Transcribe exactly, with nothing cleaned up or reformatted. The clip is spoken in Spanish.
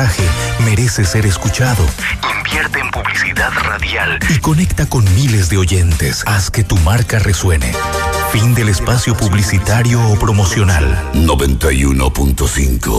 merece ser escuchado. Invierte en publicidad radial y conecta con miles de oyentes. Haz que tu marca resuene. Fin del espacio publicitario o promocional. noventa y uno punto cinco